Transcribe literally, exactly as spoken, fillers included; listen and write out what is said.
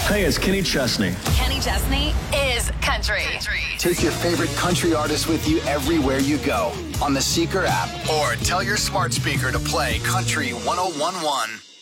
Hey, it's Kenny Chesney. Kenny Chesney is country. country. Take your favorite country artist with you everywhere you go on the Seeker app, or tell your smart speaker to play Country one oh one one.